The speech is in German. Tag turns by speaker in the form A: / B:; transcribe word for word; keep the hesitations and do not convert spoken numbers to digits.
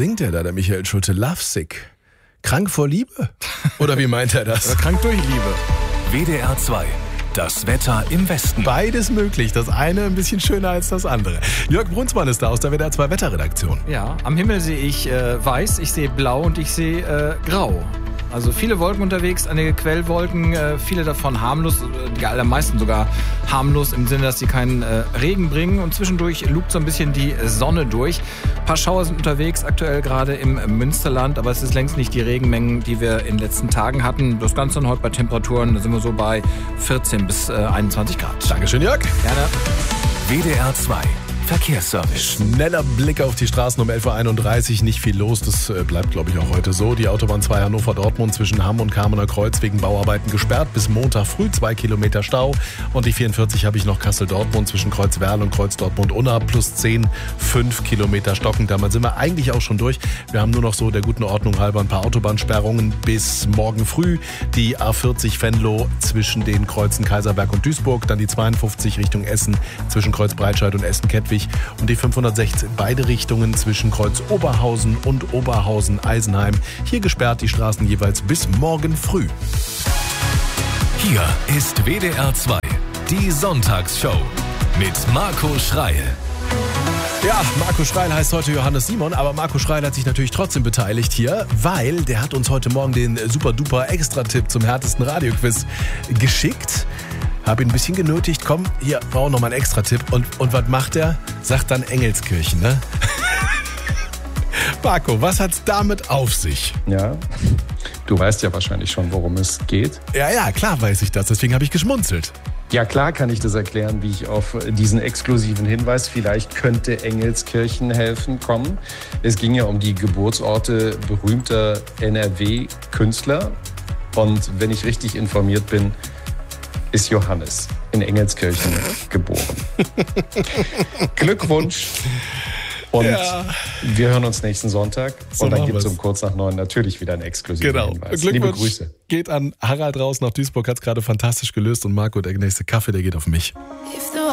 A: singt er da, der Michael Schulte? Lovesick. Krank vor Liebe? Oder wie meint er das?
B: Oder krank durch Liebe.
C: W D R zwei. Das Wetter im Westen.
A: Beides möglich. Das eine ein bisschen schöner als das andere. Jörg Brunsmann ist da aus der W D R zwei Wetterredaktion.
B: Ja, am Himmel sehe ich äh, weiß, ich sehe blau und ich sehe äh, grau. Also viele Wolken unterwegs, einige Quellwolken, äh, viele davon harmlos, die allermeisten sogar harmlos im Sinne, dass sie keinen äh, Regen bringen. Und zwischendurch lugt so ein bisschen die Sonne durch. Ein paar Schauer sind unterwegs, aktuell gerade im Münsterland, aber es ist längst nicht die Regenmengen, die wir in den letzten Tagen hatten. Das Ganze dann heute bei Temperaturen, da sind wir so bei vierzehn bis einundzwanzig Grad.
A: Dankeschön, Jörg.
B: Gerne.
C: W D R zwei. Verkehrsservice.
A: Schneller Blick auf die Straßen um elf Uhr einunddreißig. Nicht viel los, das bleibt, glaube ich, auch heute so. Die Autobahn zwei Hannover-Dortmund zwischen Hamm und Kamener Kreuz wegen Bauarbeiten gesperrt. Bis Montag früh zwei Kilometer Stau. Und die vierundvierzig habe ich noch Kassel-Dortmund zwischen Kreuzwerl und Kreuz-Dortmund-Unna. Plus zehn, fünf Kilometer stockend. Damit sind wir eigentlich auch schon durch. Wir haben nur noch so der guten Ordnung halber ein paar Autobahnsperrungen bis morgen früh. Die A vierzig Venlo zwischen den Kreuzen Kaiserberg und Duisburg. Dann die zweiundfünfzig Richtung Essen zwischen Kreuz Breitscheid und Essen-Kettwig. Und die fünfhundertsechzehn beide Richtungen zwischen Kreuz Oberhausen und Oberhausen-Eisenheim. Hier gesperrt die Straßen jeweils bis morgen früh.
C: Hier ist W D R zwei, die Sonntagsshow mit Marco Schreil.
A: Ja, Marco Schreil heißt heute Johannes Simon, aber Marco Schreil hat sich natürlich trotzdem beteiligt hier, weil der hat uns heute Morgen den super-duper-Extra-Tipp zum härtesten Radioquiz geschickt. Habe ihn ein bisschen genötigt, komm, hier, brauchen noch mal einen Extra-Tipp. Und, und was macht er? Sagt dann Engelskirchen, ne? Marco, was hat's damit auf sich?
D: Ja, du weißt ja wahrscheinlich schon, worum es geht.
A: Ja, ja, klar weiß ich das, deswegen habe ich geschmunzelt.
D: Ja, klar kann ich das erklären, wie ich auf diesen exklusiven Hinweis, vielleicht könnte Engelskirchen helfen, kommen. Es ging ja um die Geburtsorte berühmter N R W-Künstler. Und wenn ich richtig informiert bin, ist Johannes in Engelskirchen geboren. Glückwunsch. Und ja. Wir hören uns nächsten Sonntag. So und dann gibt es um kurz nach neun natürlich wieder einen exklusiven
A: genau.
D: Hinweis.
A: Glückwunsch
D: Liebe Grüße.
A: Geht an Harald raus nach Duisburg, hat es gerade fantastisch gelöst. Und Marco, der nächste Kaffee, der geht auf mich.